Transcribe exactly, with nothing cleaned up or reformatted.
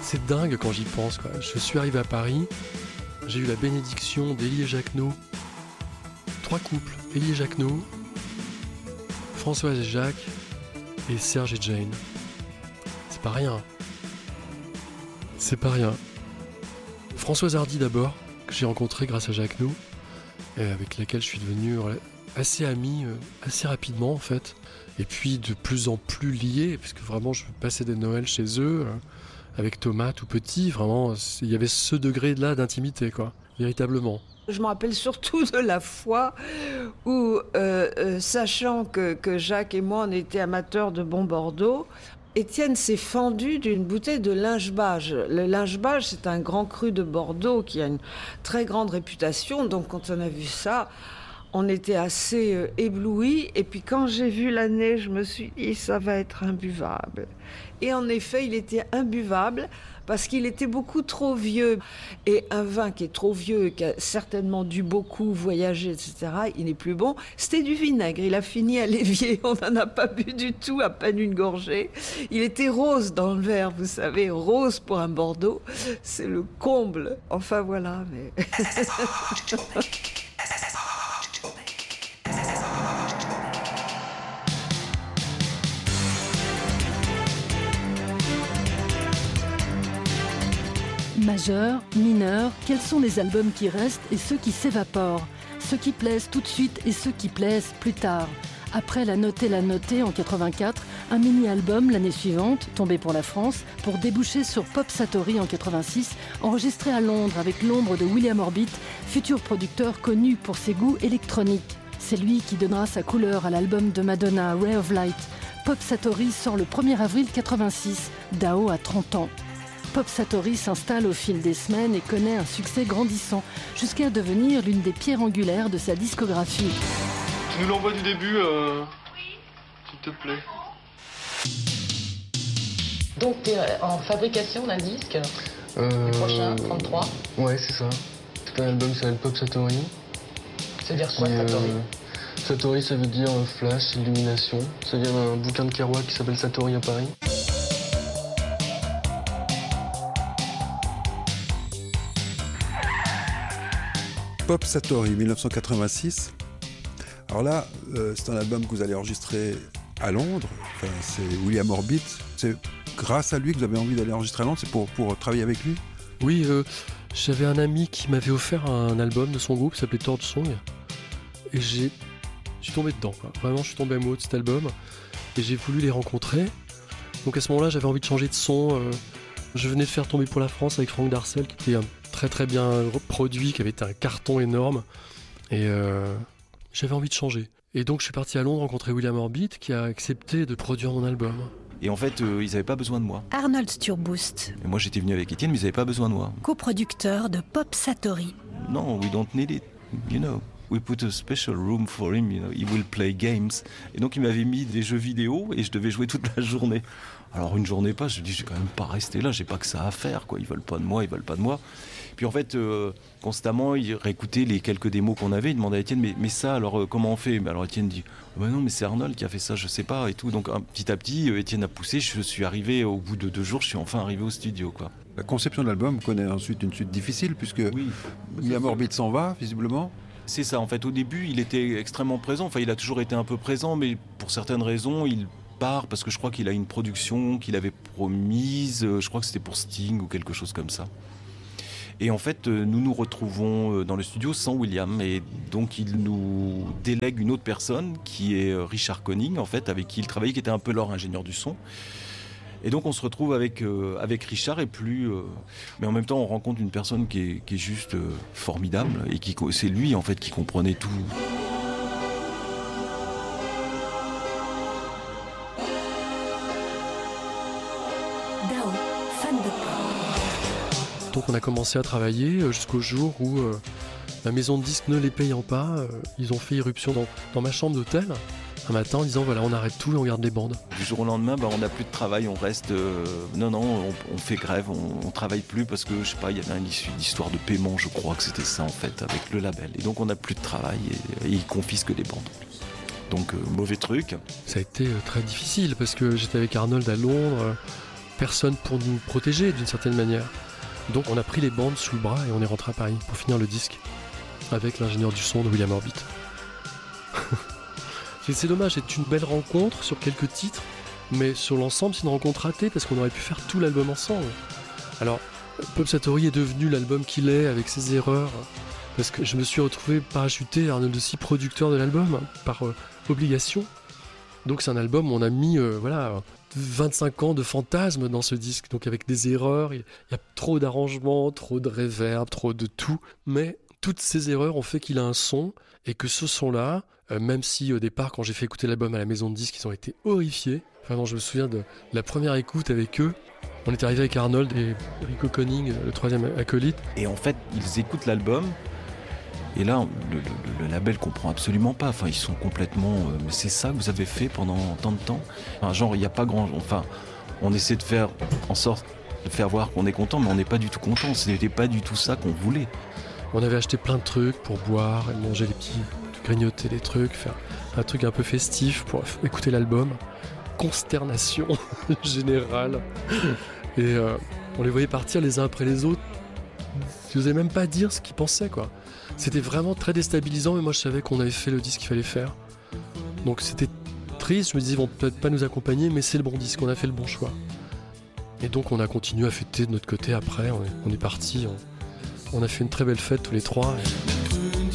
C'est dingue quand j'y pense, quoi. Je suis arrivé à Paris, j'ai eu la bénédiction d'Élie et Jacquenot. Trois couples, Élie et Jacquenot, Françoise et Jacques, et Serge et Jane. C'est pas rien. C'est pas rien. Françoise Hardy d'abord, que j'ai rencontrée grâce à Jacquenot, et avec laquelle je suis devenu assez ami, assez rapidement en fait. Et puis de plus en plus lié, parce que vraiment je passais des Noëls chez eux, avec Thomas tout petit, vraiment, il y avait ce degré-là d'intimité, quoi, véritablement. Je me rappelle surtout de la fois où, euh, euh, sachant que, que Jacques et moi, on était amateurs de bon Bordeaux, Étienne s'est fendu d'une bouteille de linge-bage. Le linge-bage, c'est un grand cru de Bordeaux qui a une très grande réputation. Donc quand on a vu ça, on était assez euh, éblouis. Et puis quand j'ai vu l'année, je me suis dit, ça va être imbuvable. Et en effet, il était imbuvable parce qu'il était beaucoup trop vieux. Et un vin qui est trop vieux, qui a certainement dû beaucoup voyager, et cetera, il n'est plus bon. C'était du vinaigre. Il a fini à l'évier. On n'en a pas bu du tout, à peine une gorgée. Il était rose dans le verre, vous savez. Rose pour un Bordeaux, c'est le comble. Enfin, voilà. Mais... Majeur, mineur, quels sont les albums qui restent et ceux qui s'évaporent? Ceux qui plaisent tout de suite et ceux qui plaisent plus tard. Après La Notée, La Notée en quatre-vingt-quatre, un mini-album l'année suivante, Tombé pour la France, pour déboucher sur Pop Satori en quatre-vingt-six, enregistré à Londres avec l'ombre de William Orbit, futur producteur connu pour ses goûts électroniques. C'est lui qui donnera sa couleur à l'album de Madonna, Ray of Light. Pop Satori sort le premier avril quatre-vingt-six, Dao a trente ans. Pop Satori s'installe au fil des semaines et connaît un succès grandissant, jusqu'à devenir l'une des pierres angulaires de sa discographie. Tu nous l'envoies du début, euh... s'il te plaît. Donc tu es en fabrication d'un disque, euh... le prochain, trente-trois. Ouais, c'est ça. C'est un album qui s'appelle Pop Satori. Ça veut dire quoi, et, Satori euh... Satori, ça veut dire flash, illumination. Ça vient d'un bouquin de Kerouac qui s'appelle Satori à Paris. Pop Satori, dix-neuf cent quatre-vingt-six. Alors là, euh, c'est un album que vous allez enregistrer à Londres. Enfin, c'est William Orbit. C'est grâce à lui que vous avez envie d'aller enregistrer à Londres. C'est pour, pour travailler avec lui? Oui, euh, j'avais un ami qui m'avait offert un album de son groupe qui s'appelait Torch Song. Et j'ai, je suis tombé dedans, quoi. Vraiment, je suis tombé amoureux de cet album. Et j'ai voulu les rencontrer. Donc à ce moment-là, j'avais envie de changer de son. Euh, je venais de faire Tomber pour la France avec Franck Darcel, qui était un très très bien produit, qui avait été un carton énorme. Et euh, j'avais envie de changer. Et donc je suis parti à Londres rencontrer William Orbit, qui a accepté de produire mon album. Et en fait, euh, ils n'avaient pas besoin de moi. Arnold Sturboust. Et moi, j'étais venu avec Étienne, mais ils n'avaient pas besoin de moi. Coproducteur de Pop Satori. Non, we don't need it, you know. We put a special room for him, you know. He will play games. Et donc, il m'avait mis des jeux vidéo et je devais jouer toute la journée. Alors, une journée passe, je me dis, je vais quand même pas rester là, j'ai pas que ça à faire, quoi. Ils veulent pas de moi, ils veulent pas de moi. Puis en fait, euh, constamment, il réécoutait les quelques démos qu'on avait. Il demandait à Étienne, mais, mais ça, alors euh, comment on fait? Mais alors Étienne dit, oh, bah non, mais c'est Arnold qui a fait ça, je sais pas, et tout. Donc un, petit à petit, euh, Étienne a poussé. Je suis arrivé au bout de deux jours, je suis enfin arrivé au studio, quoi. La conception de l'album connaît ensuite une suite difficile, puisque oui, William Orbit s'en va, visiblement. C'est ça. En fait, au début, il était extrêmement présent. Enfin, il a toujours été un peu présent, mais pour certaines raisons, il part parce que je crois qu'il a une production qu'il avait promise. Je crois que c'était pour Sting ou quelque chose comme ça. Et en fait, nous nous retrouvons dans le studio sans William. Et donc, il nous délègue une autre personne qui est Richard Conning, en fait, avec qui il travaillait, qui était un peu leur ingénieur du son. Et donc, on se retrouve avec, euh, avec Richard et plus... Euh, mais en même temps, on rencontre une personne qui est, qui est juste euh, formidable. Et qui, c'est lui, en fait, qui comprenait tout. Dao, fan de pop. Donc on a commencé à travailler jusqu'au jour où euh, la maison de disques ne les payant pas, euh, ils ont fait irruption dans, dans ma chambre d'hôtel un matin en disant voilà, on arrête tout et on garde les bandes. Du jour au lendemain, bah, on n'a plus de travail, on reste... Euh, non, non, on, on fait grève, on, on travaille plus parce que, je sais pas, il y avait une histoire de paiement, je crois que c'était ça en fait, avec le label. Et donc on n'a plus de travail et, et ils confisquent les bandes. Donc euh, mauvais truc. Ça a été euh, très difficile parce que j'étais avec Arnold à Londres, euh, personne pour nous protéger d'une certaine manière. Donc on a pris les bandes sous le bras et on est rentré à Paris pour finir le disque avec l'ingénieur du son de William Orbit. c'est, c'est dommage, c'est une belle rencontre sur quelques titres, mais sur l'ensemble c'est une rencontre ratée parce qu'on aurait pu faire tout l'album ensemble. Alors Pop Satori est devenu l'album qu'il est avec ses erreurs, parce que je me suis retrouvé parachuté Arnold de Sy, producteur de l'album, par euh, obligation. Donc c'est un album où on a mis euh, voilà, vingt-cinq ans de fantasmes dans ce disque, donc avec des erreurs, il y a trop d'arrangements, trop de reverb, trop de tout, mais toutes ces erreurs ont fait qu'il a un son, et que ce son-là, euh, même si au départ quand j'ai fait écouter l'album à la maison de disques, ils ont été horrifiés, enfin non, je me souviens de la première écoute avec eux. On est arrivé avec Arnold et Rico Conning, le troisième acolyte. Et en fait, ils écoutent l'album. Et là, le, le, le label comprend absolument pas. Enfin, ils sont complètement. Euh, mais c'est ça que vous avez fait pendant tant de temps. Enfin, genre, il n'y a pas grand. Enfin, on essaie de faire en sorte de faire voir qu'on est content, mais on n'est pas du tout content. Ce n'était pas du tout ça qu'on voulait. On avait acheté plein de trucs pour boire et manger les petits, grignoter des trucs, faire un truc un peu festif pour écouter l'album. Consternation générale. Et euh, on les voyait partir les uns après les autres. Ils n'osaient même pas dire ce qu'ils pensaient, quoi. C'était vraiment très déstabilisant, mais moi je savais qu'on avait fait le disque qu'il fallait faire. Donc c'était triste, je me disais ils vont peut-être pas nous accompagner, mais c'est le bon disque, on a fait le bon choix. Et donc on a continué à fêter de notre côté après, on est, on est parti, on, on a fait une très belle fête tous les trois. Et...